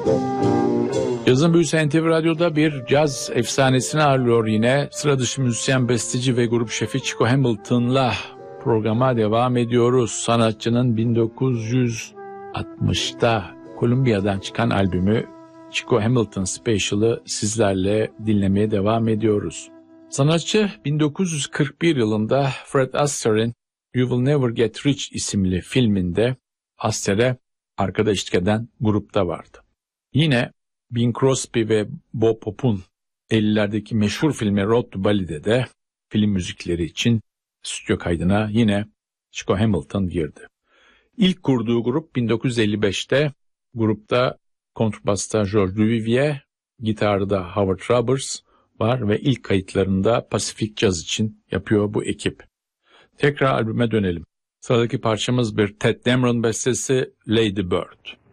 Cazın büyüsü NTV Radyo'da bir caz efsanesini ağırlıyor yine. Sıra dışı müzisyen, besteci ve grup şefi Chico Hamilton'la programa devam ediyoruz. Sanatçının 1960'ta Columbia'dan çıkan albümü Chico Hamilton Special'ı sizlerle dinlemeye devam ediyoruz. Sanatçı 1941 yılında Fred Astaire'in You Will Never Get Rich isimli filminde Astaire'e arkada eşlik eden grupta vardı. Yine Bing Crosby ve Bob Hope'un 50'lerdeki meşhur filmi Road to Bali'de de film müzikleri için stüdyo kaydına yine Chico Hamilton girdi. İlk kurduğu grup 1955'te, grupta kontrbasta George Duvivier, gitarda Howard Roberts var ve ilk kayıtlarında Pacific Jazz için yapıyor bu ekip. Tekrar albüme dönelim. Sıradaki parçamız bir Ted Dameron bestesi Lady Bird.